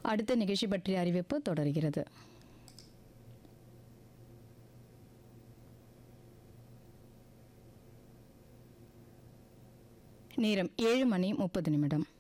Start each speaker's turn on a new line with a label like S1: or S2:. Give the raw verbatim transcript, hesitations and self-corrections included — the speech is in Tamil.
S1: அடுத்த நிகழ்ச்சி பற்றிய அறிவிப்பு தொடர்கிறது. நேரம் ஏழு மணி முப்பது நிமிடம்.